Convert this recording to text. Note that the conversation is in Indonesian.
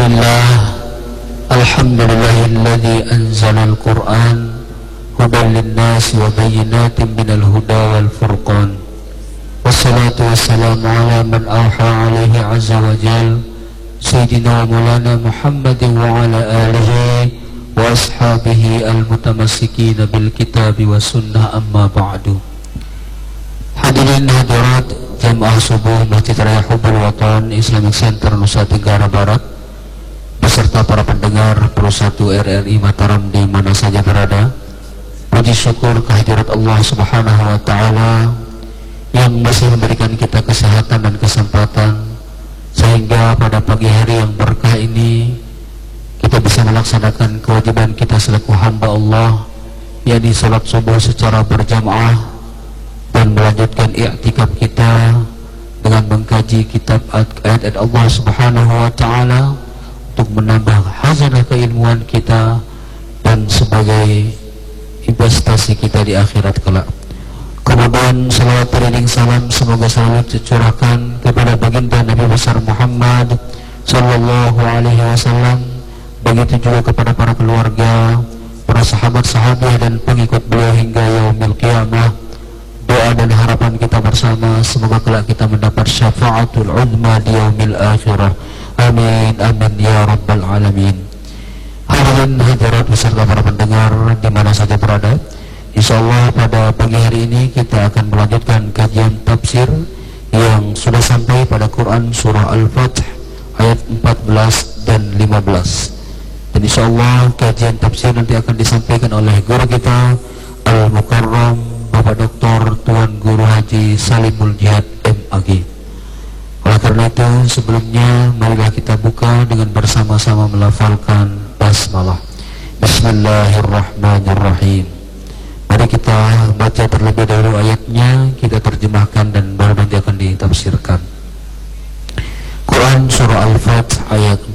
Bismillah. Alhamdulillahilladzi anzalal Qur'an hudan linnasi wa bayyinatin minal huda wal furqan. Wassalatu wassalamu ala man awha alaihi azza wa jal Sayyidina wa maulana Muhammadin wa ala alihi wa ashabihi al-mutamassikina bil kitabi wa sunnah, amma ba'du. Hadirin hadirat Jamaah Subuh Masjid Raya Hubbul Watan Islamic Center Nusa Tenggara Barat beserta para pendengar Pro 1 RRI Mataram di mana saja berada, puji syukur kehadirat Allah Subhanahu wa Ta'ala yang masih memberikan kita kesehatan dan kesempatan sehingga pada pagi hari yang berkah ini kita bisa melaksanakan kewajiban kita selaku hamba Allah, yakni salat subuh secara berjamaah dan melanjutkan i'tikaf kita dengan mengkaji kitab ayat-ayat Allah Subhanahu wa Ta'ala untuk menambah khazanah keilmuan kita dan sebagai investasi kita di akhirat kelak. Kemudian salawat beriring salam semoga selalu tercurahkan kepada baginda Nabi besar Muhammad sallallahu alaihi wasallam, begitu juga kepada para keluarga, para sahabat-sahabat dan pengikut beliau hingga yaumil qiyamah. Doa dan harapan kita bersama semoga kelak kita mendapat syafaatul uzma di yaumil akhirah. Amin amin ya rabbal alamin. Hadirin hadirat beserta para pendengar di mana saja berada, insyaallah pada pagi hari ini kita akan melanjutkan kajian tafsir yang sudah sampai pada Quran surah Al-Fath ayat 14 dan 15. Dan insyaallah kajian tafsir nanti akan disampaikan oleh guru kita Al-Mukarram Bapak Dr. Tuan Guru Haji Salimul Jihad MAG. Oleh karena itu sebelumnya marilah kita buka dengan bersama-sama melafalkan basmalah. Bismillahirrahmanirrahim. Mari kita baca terlebih dahulu ayatnya, kita terjemahkan dan baru nanti akan ditafsirkan. Quran surah Al-Fath ayat